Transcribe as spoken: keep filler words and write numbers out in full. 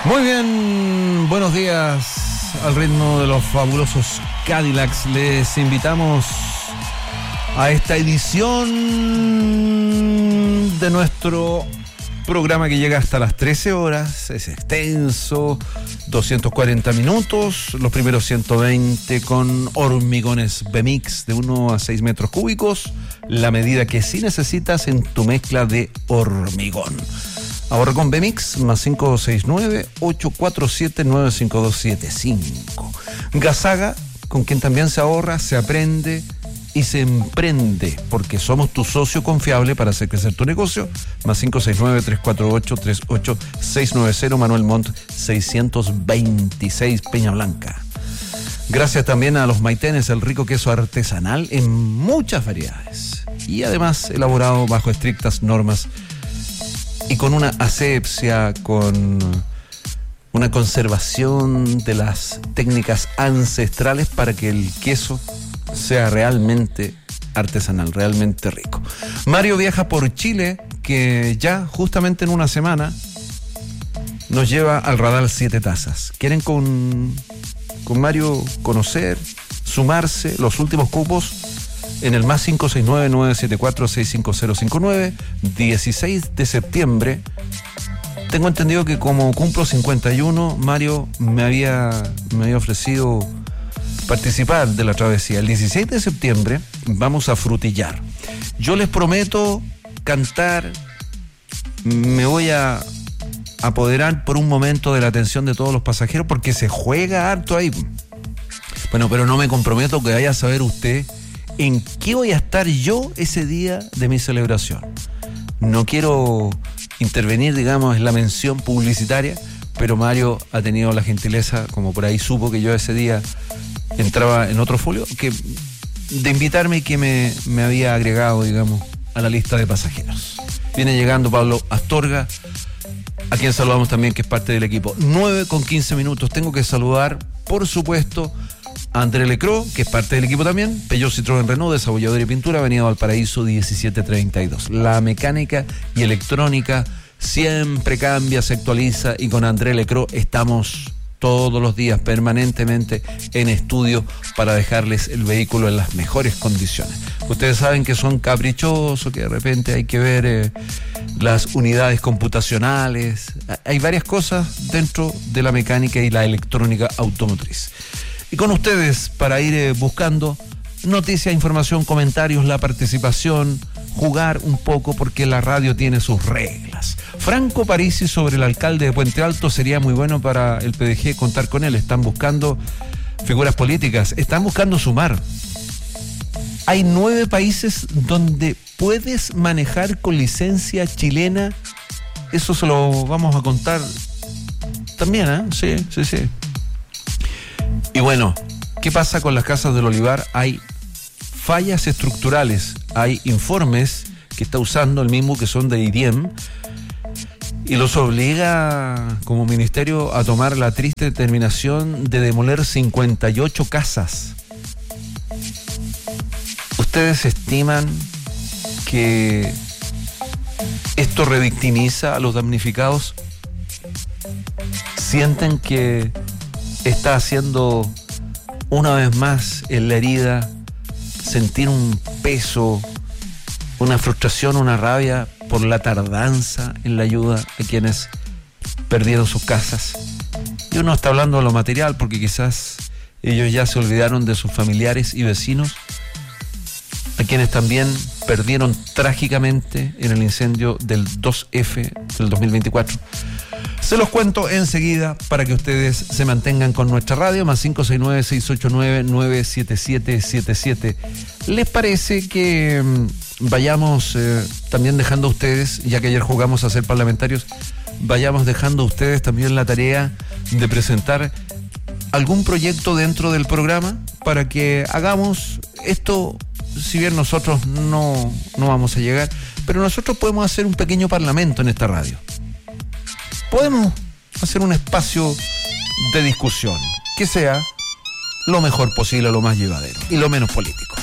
Muy bien, buenos días. Al ritmo de los fabulosos Cadillacs les invitamos a esta edición de nuestro programa que llega hasta las trece horas. Es extenso, doscientos cuarenta minutos, los primeros ciento veinte con hormigones B-Mix de uno a seis metros cúbicos, la medida que sí necesitas en tu mezcla de hormigón. Ahorra con B-Mix, más cinco seis nueve, ocho cuatro siete, nueve cinco dos siete cinco. Gasaga, con quien también se ahorra, se aprende y se emprende, porque somos tu socio confiable para hacer crecer tu negocio. Más cinco seis nueve, tres cuatro ocho, tres ocho seis nueve cero, Manuel Montt seiscientos veintiséis, Peña Blanca. Gracias también a los Maitenes, el rico queso artesanal en muchas variedades. Y además elaborado bajo estrictas normas y con una asepsia, con una conservación de las técnicas ancestrales para que el queso sea realmente artesanal, realmente rico. Mario viaja por Chile, que ya justamente en una semana nos lleva al Radar Siete Tazas. ¿Quieren con, con Mario conocer, sumarse los últimos cupos? En el más cinco seis nueve, nueve siete cuatro, seis cinco cero cinco nueve, dieciséis de septiembre. Tengo entendido que como cumplo cincuenta y uno, Mario me había, me había ofrecido participar de la travesía. El dieciséis de septiembre vamos a Frutillar. Yo les prometo cantar, me voy a apoderar por un momento de la atención de todos los pasajeros porque se juega harto ahí. Bueno, pero no me comprometo que vaya a saber usted en qué voy a estar yo ese día de mi celebración. No quiero intervenir, digamos, en la mención publicitaria, pero Mario ha tenido la gentileza, como por ahí supo que yo ese día entraba en otro folio, que de invitarme y que me, me había agregado, digamos, a la lista de pasajeros. Viene llegando Pablo Astorga, a quien saludamos también, que es parte del equipo. nueve con quince minutos. Tengo que saludar, por supuesto, André Lecro, que es parte del equipo también, Peugeot Citroën Renault, Desabolladora y Pintura, Avenida Valparaíso diecisiete treinta y dos. La mecánica y electrónica siempre cambia, se actualiza, y con André Lecro estamos todos los días permanentemente en estudio para dejarles el vehículo en las mejores condiciones. Ustedes saben que son caprichosos, que de repente hay que ver eh, las unidades computacionales. Hay varias cosas dentro de la mecánica y la electrónica automotriz. Y con ustedes, para ir eh, buscando noticias, información, comentarios, la participación, jugar un poco, porque la radio tiene sus reglas. Franco Parisi sobre el alcalde de Puente Alto, sería muy bueno para el P D G contar con él. Están buscando figuras políticas, están buscando sumar. Hay nueve países donde puedes manejar con licencia chilena. Eso se lo vamos a contar también, ¿eh? Sí, sí, sí. Y bueno, ¿qué pasa con las casas del Olivar? Hay fallas estructurales, hay informes que está usando el mismo que son de I D I E M y los obliga como ministerio a tomar la triste determinación de demoler cincuenta y ocho casas. ¿Ustedes estiman que esto revictimiza a los damnificados? ¿Sienten que está haciendo una vez más en la herida sentir un peso, una frustración, una rabia por la tardanza en la ayuda a quienes perdieron sus casas? Y uno está hablando de lo material porque quizás ellos ya se olvidaron de sus familiares y vecinos, a quienes también perdieron trágicamente en el incendio del dos efe del dos mil veinticuatro. Se los cuento enseguida para que ustedes se mantengan con nuestra radio, más cinco seis nueve, seis ocho nueve, nueve siete siete siete siete. ¿Les parece que mmm, vayamos eh, también dejando a ustedes, ya que ayer jugamos a ser parlamentarios, vayamos dejando a ustedes también la tarea de presentar algún proyecto dentro del programa para que hagamos esto? Si bien nosotros no, no vamos a llegar, pero nosotros podemos hacer un pequeño parlamento en esta radio. Podemos hacer un espacio de discusión que sea lo mejor posible, lo más llevadero y lo menos político.